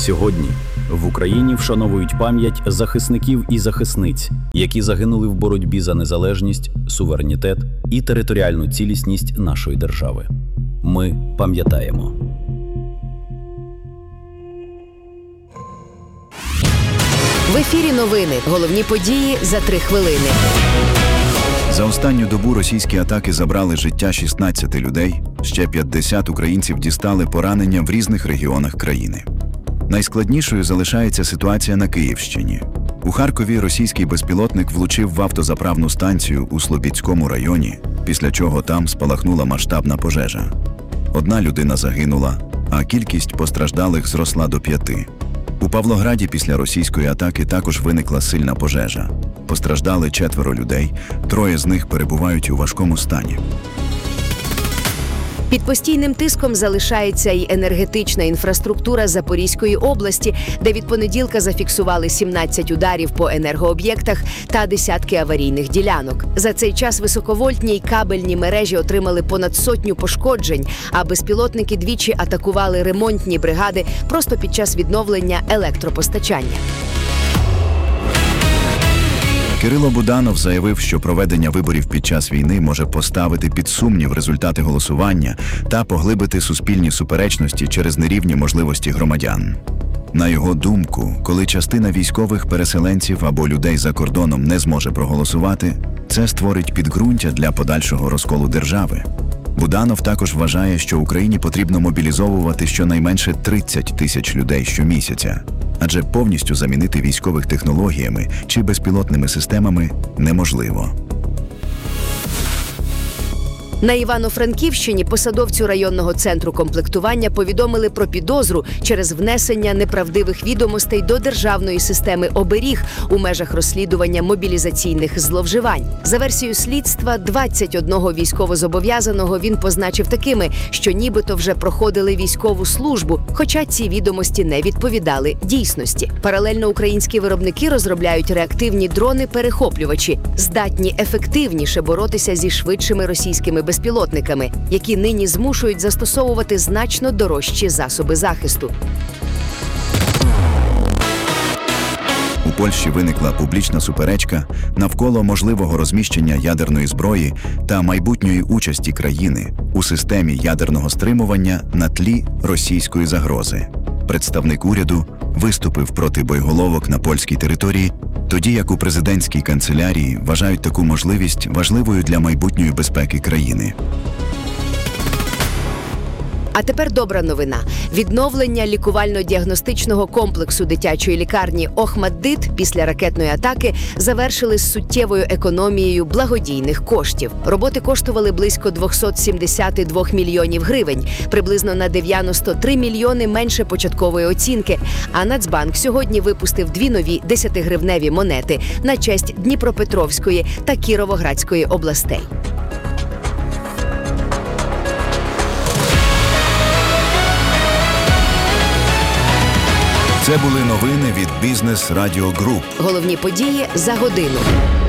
Сьогодні в Україні вшановують пам'ять захисників і захисниць, які загинули в боротьбі за незалежність, суверенітет і територіальну цілісність нашої держави. Ми пам'ятаємо. В ефірі новини. Головні події за 3 хвилини. За останню добу російські атаки забрали життя 16 людей, ще 50 українців дістали поранення в різних регіонах країни. Найскладнішою залишається ситуація на Київщині. У Харкові російський безпілотник влучив в автозаправну станцію у Слобідському районі, після чого там спалахнула масштабна пожежа. 1 людина загинула, а кількість постраждалих зросла до 5. У Павлограді після російської атаки також виникла сильна пожежа. Постраждали 4 людей, 3 з них перебувають у важкому стані. Під постійним тиском залишається й енергетична інфраструктура Запорізької області, де від понеділка зафіксували 17 ударів по енергооб'єктах та десятки аварійних ділянок. За цей час високовольтні й кабельні мережі отримали понад 100 пошкоджень, а безпілотники двічі атакували ремонтні бригади просто під час відновлення електропостачання. Кирило Буданов заявив, що проведення виборів під час війни може поставити під сумнів результати голосування та поглибити суспільні суперечності через нерівні можливості громадян. На його думку, коли частина військових переселенців або людей за кордоном не зможе проголосувати, це створить підґрунтя для подальшого розколу держави. Буданов також вважає, що Україні потрібно мобілізовувати щонайменше 30 тисяч людей щомісяця, адже повністю замінити військових технологіями чи безпілотними системами неможливо. На Івано-Франківщині посадовцю районного центру комплектування повідомили про підозру через внесення неправдивих відомостей до державної системи оберіг у межах розслідування мобілізаційних зловживань. За версією слідства, 21 військовозобов'язаного він позначив такими, що нібито вже проходили військову службу, хоча ці відомості не відповідали дійсності. Паралельно українські виробники розробляють реактивні дрони-перехоплювачі, здатні ефективніше боротися зі швидшими російськими безпілотниками, які нині змушують застосовувати значно дорожчі засоби захисту. У Польщі виникла публічна суперечка навколо можливого розміщення ядерної зброї та майбутньої участі країни у системі ядерного стримування на тлі російської загрози. Представник уряду виступив проти боєголовок на польській території, тоді як у президентській канцелярії вважають таку можливість важливою для майбутньої безпеки країни. А тепер добра новина. Відновлення лікувально-діагностичного комплексу дитячої лікарні «Охматдит» після ракетної атаки завершили з суттєвою економією благодійних коштів. Роботи коштували близько 272 мільйонів гривень, приблизно на 93 мільйони менше початкової оцінки. А Нацбанк сьогодні випустив 2 нові 10-гривневі монети на честь Дніпропетровської та Кіровоградської областей. Це були новини від Бізнес Радіо Груп. Головні події за годину.